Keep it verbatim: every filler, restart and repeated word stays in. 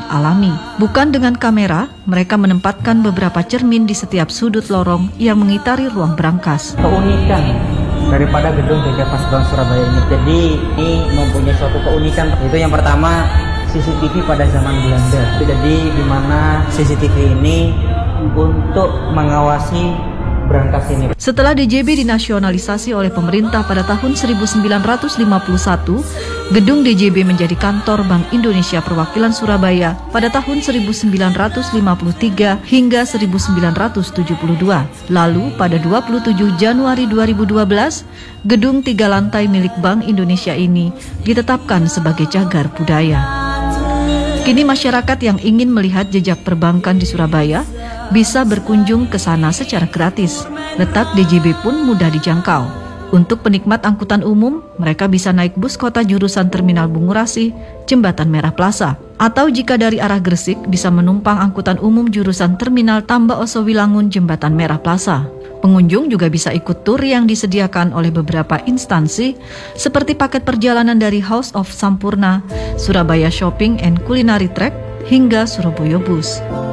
alami. Bukan dengan kamera, mereka menempatkan beberapa cermin di setiap sudut lorong yang mengitari ruang berangkas. Keunikan daripada gedung Gereja Paseban Surabaya ini. Jadi ini mempunyai suatu keunikan. Itu yang pertama, C C T V pada zaman Belanda. Jadi di mana C C T V ini untuk mengawasi berangkas ini. Setelah D J B dinasionalisasi oleh pemerintah pada tahun seribu sembilan ratus lima puluh satu, gedung D J B menjadi kantor Bank Indonesia Perwakilan Surabaya pada tahun seribu sembilan ratus lima puluh tiga hingga seribu sembilan ratus tujuh puluh dua. Lalu pada dua puluh tujuh Januari dua ribu dua belas, gedung tiga lantai milik Bank Indonesia ini ditetapkan sebagai cagar budaya. Kini masyarakat yang ingin melihat jejak perbankan di Surabaya bisa berkunjung ke sana secara gratis. Letak D J B pun mudah dijangkau. Untuk penikmat angkutan umum, mereka bisa naik bus kota jurusan Terminal Bungurasi, Jembatan Merah Plaza. Atau jika dari arah Gresik, bisa menumpang angkutan umum jurusan Terminal Tamba Osowilangun, Jembatan Merah Plaza. Pengunjung juga bisa ikut tur yang disediakan oleh beberapa instansi seperti paket perjalanan dari House of Sampurna, Surabaya Shopping and Culinary Track, hingga Surabaya Bus.